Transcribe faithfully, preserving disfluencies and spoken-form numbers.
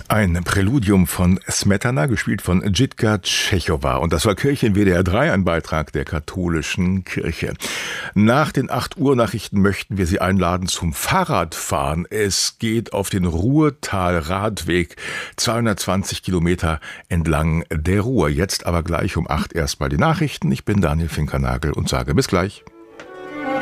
Ein Präludium von Smetana, gespielt von Jitka Tschechowa. Und das war Kirche in W D R drei, ein Beitrag der katholischen Kirche. Nach den acht Uhr Nachrichten möchten wir Sie einladen zum Fahrradfahren. Es geht auf den Ruhrtal-Radweg, zweihundertzwanzig Kilometer entlang der Ruhr. Jetzt aber gleich um acht erstmal die Nachrichten. Ich bin Daniel Finkernagel und sage bis gleich.